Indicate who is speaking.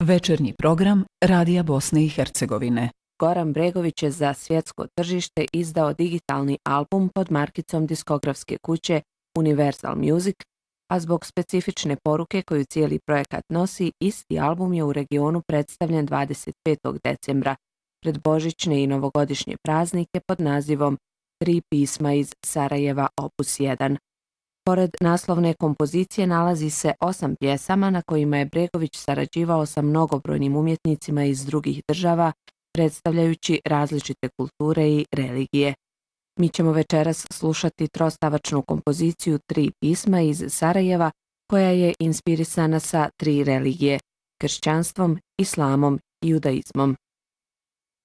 Speaker 1: Večernji program Radija Bosne i Hercegovine.
Speaker 2: Goran Bregović je za svjetsko tržište izdao digitalni album pod markicom diskografske kuće Universal Music, a zbog specifične poruke koju cijeli projekat nosi, isti album je u regionu predstavljen 25. decembra pred božićne i novogodišnje praznike pod nazivom Tri pisma iz Sarajeva opus 1. Pored naslovne kompozicije nalazi se 8 pjesama na kojima je Bregović sarađivao sa mnogobrojnim umjetnicima iz drugih država, predstavljajući različite kulture i religije. Mi ćemo večeras slušati trostavačnu kompoziciju Tri pisma iz Sarajeva, koja je inspirisana sa 3 religije – kršćanstvom, islamom i judaizmom.